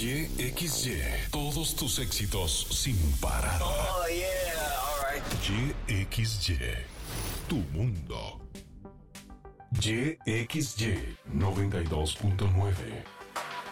YXY. Todos tus éxitos sin parar. Oh, yeah. All right. YXY. Tu mundo. YXY 92.9.